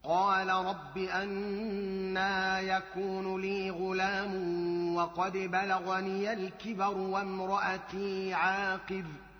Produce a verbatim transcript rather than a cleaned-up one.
قال رب أنى يكون لي غلام وقد بلغني الكبر وامرأتي عاقر